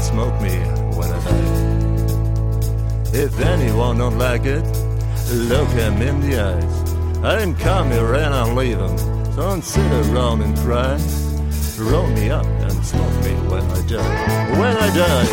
smoke me when I die. If anyone don't like it, look him in the eyes. I didn't come here and I'll leave him, so don't sit around and cry. Roll me up and smoke me when I die. When I die.